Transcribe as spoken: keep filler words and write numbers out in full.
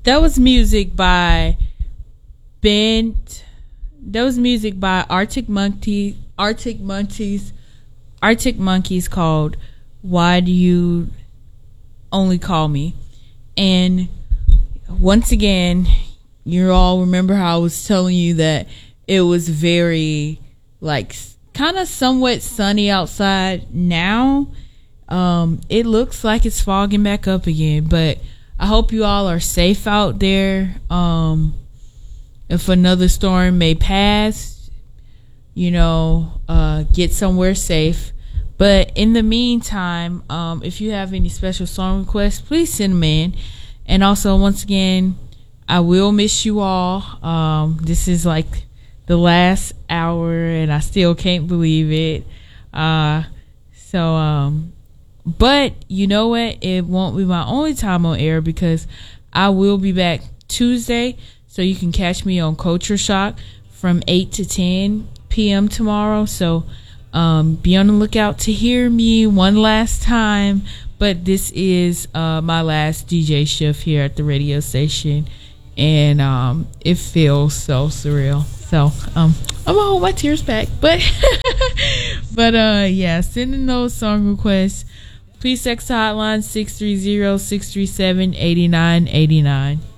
that was music by Bent. That was music by Arctic Monkey. Arctic Monkeys. Arctic Monkeys called "Why Do You Only Call Me?" And once again, you all remember how I was telling you that it was very like kind of somewhat sunny outside. Now um it looks like it's fogging back up again, but I hope you all are safe out there. Um if another storm may pass, you know, uh get somewhere safe. But in the meantime, um if you have any special song requests, please send them in. And also, once again, I will miss you all. Um, this is like the last hour, and I still can't believe it. Uh, so, um, but you know what? It won't be my only time on air, because I will be back Tuesday. So you can catch me on Culture Shock from eight to ten p.m. tomorrow. So um, be on the lookout to hear me one last time. But this is uh, my last D J shift here at the radio station, and um, it feels so surreal. So um, I'm gonna hold my tears back, but but uh, yeah, sending those song requests. Please text hotline six three zero, six three seven, eight nine eight nine.